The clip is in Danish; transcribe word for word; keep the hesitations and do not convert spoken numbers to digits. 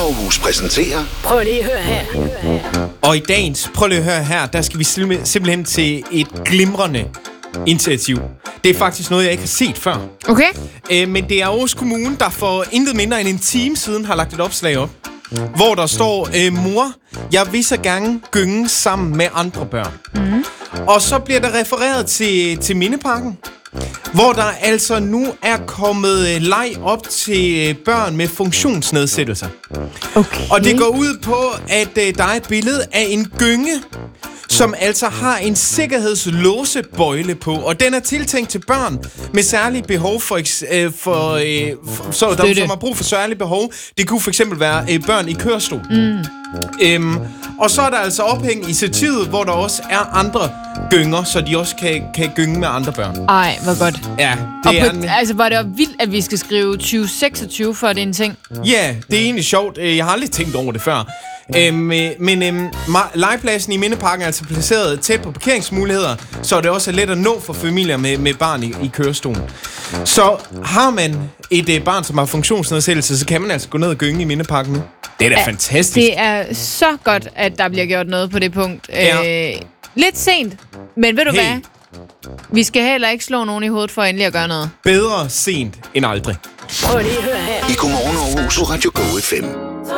Aarhus præsenterer... Prøv lige at høre her. Og i dagens Prøv lige at høre her, der skal vi simpelthen til et glimrende initiativ. Det er faktisk noget, jeg ikke har set før. Okay. Øh, men det er Aarhus Kommune, der for intet mindre end en time siden har lagt et opslag op, hvor der står, øh, mor, jeg vil så gerne gynge sammen med andre børn. Mm. Og så bliver der refereret til, til Mindeparken, hvor der altså nu er kommet leg op til børn med funktionsnedsættelser. Okay. Og det går ud på, at øh, der er et billede af en gynge, som altså har en sikkerhedslåsebøjle på, og den er tiltænkt til børn med særlige behov for, øh, for, øh, for så, der, som har brug for særlige behov. Det kunne for eksempel være øh, børn i kørestol. Mm. Øhm, og så er der altså ophæng i stativet, hvor der også er andre gynger, så de også kan, kan gynge med andre børn. Ej, hvor godt. Ja, og det er på, en... altså, var det jo vildt, at vi skal skrive tyve seksogtyve, for det er en ting? Ja, det er egentlig sjovt. Jeg har aldrig tænkt over det før. Øhm, men øhm, legepladsen i Mindeparken er altså placeret tæt på parkeringsmuligheder, så det også er let at nå for familier med, med barn i, i kørestolen. Så har man et øh, barn, som har funktionsnedsættelse, så kan man altså gå ned og gynge i Mindeparken nu. Det er da ja, fantastisk. Det er så godt, at der bliver gjort noget på det punkt. Ja. Øh, lidt sent, men ved du hey. hvad? Vi skal heller ikke slå nogen i hovedet for endelig at gøre noget. Bedre sent end aldrig. Prøv lige at høre her. I Godmorgen Aarhus på Radio Go F M.